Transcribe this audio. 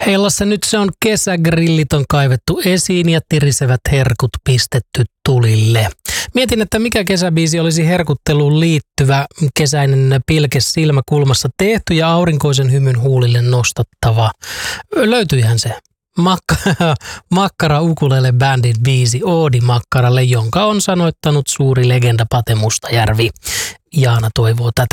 Heilassa nyt se on kesägrillit on kaivettu esiin ja tirisevät herkut pistetty tulille. Mietin, että mikä kesäbiisi olisi herkutteluun liittyvä kesäinen pilke silmäkulmassa tehty ja aurinkoisen hymyn huulille nostattava. Löytyihän se. Makkara Ukulele Bandin biisi Oodi Makkaralle, jonka on sanoittanut suuri legenda Pate Mustajärvi. Jaana toivoo tätä.